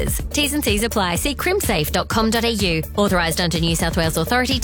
Cruises. T's and C's apply. See crimsafe.com.au. Authorised under New South Wales Authority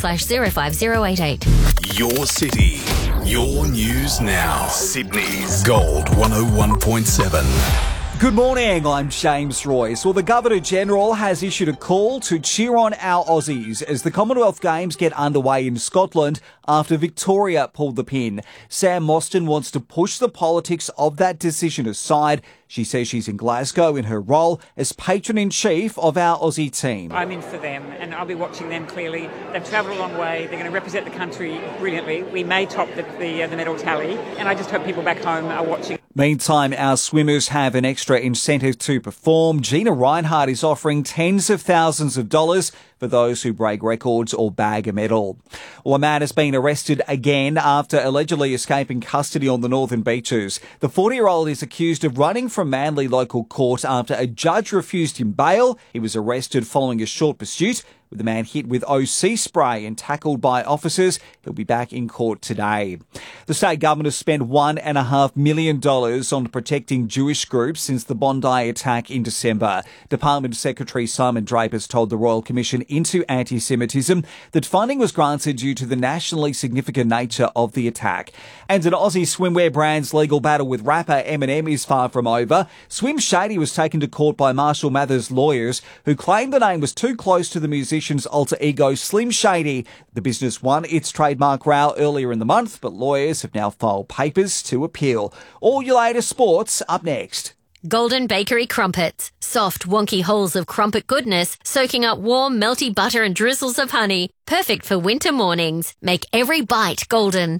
TP/05088. Your city, your news now. Sydney's Gold 101.7. Good morning, I'm James Royce. Well, the Governor-General has issued a call to cheer on our Aussies as the Commonwealth Games get underway in Scotland after Victoria pulled the pin. Sam Mostyn wants to push the politics of that decision aside. She says she's in Glasgow in her role as patron-in-chief of our Aussie team. I'm in for them and I'll be watching them clearly. They've travelled a long way. They're going to represent the country brilliantly. We may top the medal tally and I just hope people back home are watching. Meantime, our swimmers have an extra incentive to perform. Gina Reinhardt is offering tens of thousands of dollars for those who break records or bag a medal. Well, a man has been arrested again after allegedly escaping custody on the Northern Beaches. The 40-year-old is accused of running from Manly local court after a judge refused him bail. He was arrested following a short pursuit, with the man hit with OC spray and tackled by officers. He'll be back in court today. The state government has spent $1.5 million on protecting Jewish groups since the Bondi attack in December. Department Secretary Simon Draper's told the Royal Commission into Anti-Semitism that funding was granted due to the nationally significant nature of the attack. And an Aussie swimwear brand's legal battle with rapper Eminem is far from over. Swim Shady was taken to court by Marshall Mathers lawyers who claimed the name was too close to the musician's alter ego Slim Shady. The business won its trademark row earlier in the month, but lawyers have now filed papers to appeal. All your latest sports up next. Golden Bakery Crumpets. Soft, wonky holes of crumpet goodness, soaking up warm, melty butter and drizzles of honey. Perfect for winter mornings. Make every bite golden.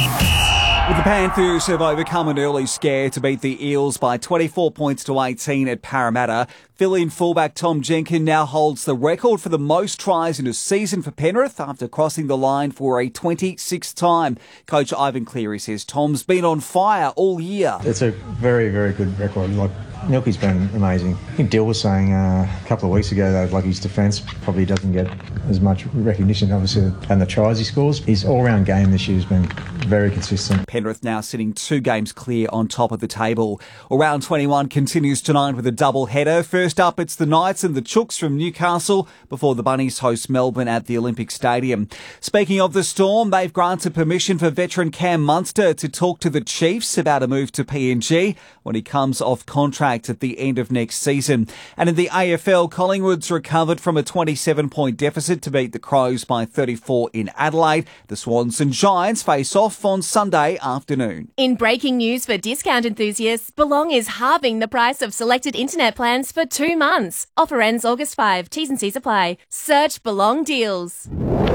Well, the Panthers have overcome an early scare to beat the Eels by 24 points to 18 at Parramatta. Fill-in fullback Tom Jenkins now holds the record for the most tries in a season for Penrith after crossing the line for a 26th time. Coach Ivan Cleary says Tom's been on fire all year. It's a very, very good record. Milky's been amazing. I think Dill was saying a couple of weeks ago that his defence probably doesn't get as much recognition, obviously, and the tries he scores. His all-round game this year has been very consistent. Penrith now sitting 2 games clear on top of the table. Round 21 continues tonight with a double header. First up, it's the Knights and the Chooks from Newcastle before the Bunnies host Melbourne at the Olympic Stadium. Speaking of the Storm, they've granted permission for veteran Cam Munster to talk to the Chiefs about a move to PNG when he comes off contract at the end of next season. And in the AFL, Collingwood's recovered from a 27-point deficit to beat the Crows by 34 in Adelaide. The Swans and Giants face off on Sunday afternoon. In breaking news for discount enthusiasts, Belong is halving the price of selected internet plans for 2 months. Offer ends August 5. T's and C's apply. Search Belong deals.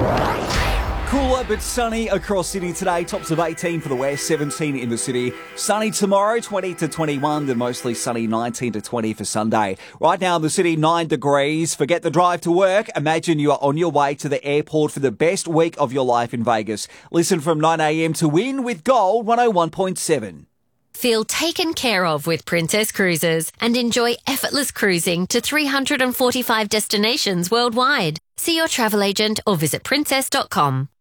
Cooler but sunny across Sydney today. Tops of 18 for the west, 17 in the city. Sunny tomorrow, 20 to 21, then mostly sunny, 19 to 20 for Sunday. Right now in the city, 9 degrees. Forget the drive to work. Imagine you are on your way to the airport for the best week of your life in Vegas. Listen from 9 a.m. to win with Gold 101.7. Feel taken care of with Princess Cruises and enjoy effortless cruising to 345 destinations worldwide. See your travel agent or visit princess.com.